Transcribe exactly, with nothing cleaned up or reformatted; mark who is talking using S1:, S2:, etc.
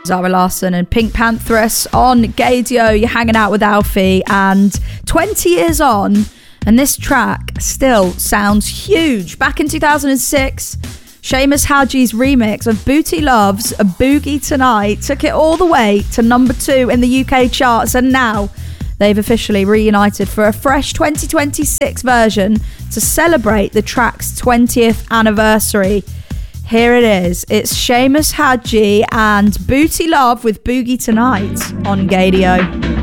S1: Zara Larsson and Pink Panthers on Gaydio. You're hanging out with Alfie, and twenty years on, and this track still sounds huge. Back in two thousand six, Seamus Haji's remix of Booty Love's A Boogie Tonight took it all the way to number two in the U K charts, and now they've officially reunited for a fresh twenty twenty-six version to celebrate the track's twentieth anniversary. Here it is. It's Seamus Haji and Booty Love with Boogie Tonight on Gaydio.